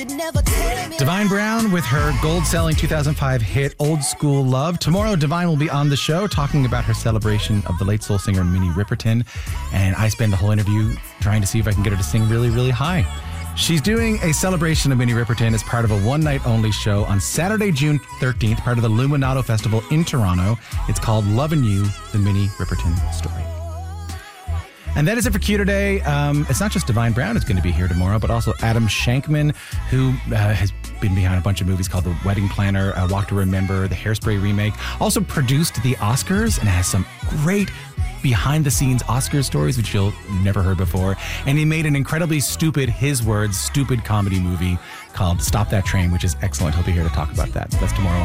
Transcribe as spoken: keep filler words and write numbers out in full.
Divine Brown with her gold-selling two thousand five hit Old School Love. Tomorrow, Divine will be on the show talking about her celebration of the late soul singer Minnie Riperton. And I spend the whole interview trying to see if I can get her to sing really, really high. She's doing a celebration of Minnie Riperton as part of a one-night-only show on Saturday, June thirteenth, part of the Luminato Festival in Toronto. It's called Lovin' You, the Minnie Riperton Story. And that is it for Q today. Um, it's not just Divine Brown who's going to be here tomorrow, but also Adam Shankman, who uh, has been behind a bunch of movies called The Wedding Planner, uh, Walk to Remember, the Hairspray remake. Also produced the Oscars and has some great behind-the-scenes Oscar stories, which you'll never heard before. And he made an incredibly stupid, his words, stupid comedy movie called Stop That Train, which is excellent. He'll be here to talk about that. That's tomorrow.